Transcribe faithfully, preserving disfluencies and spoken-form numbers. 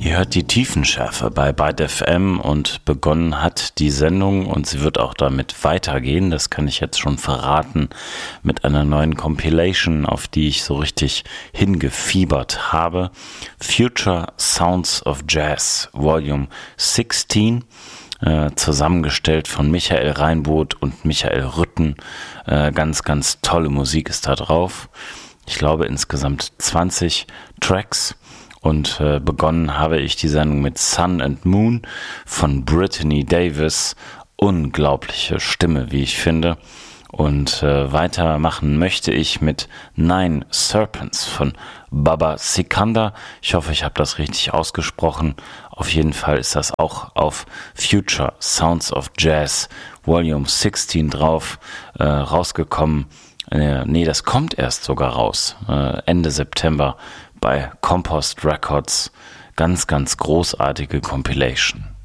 Ihr hört die Tiefenschärfe bei Byte F M und begonnen hat die Sendung und sie wird auch damit weitergehen, das kann ich jetzt schon verraten, mit einer neuen Compilation, auf die ich so richtig hingefiebert habe. Future Sounds of Jazz, Volume sechzehn, äh, zusammengestellt von Michael Reinboth und Michael Rütten. Äh, ganz, ganz tolle Musik ist da drauf. Ich glaube insgesamt zwanzig Tracks. Und äh, begonnen habe ich die Sendung mit Sun and Moon von Brittany Davis. Unglaubliche Stimme, wie ich finde. Und äh, weitermachen möchte ich mit Nine Serpents von Baba Sikandar. Ich hoffe, ich habe das richtig ausgesprochen. Auf jeden Fall ist das auch auf Future Sounds of Jazz Volume sechzehn drauf äh, rausgekommen. Äh, nee, das kommt erst sogar raus. Äh, Ende September bei Compost Records. Ganz, ganz großartige Compilation.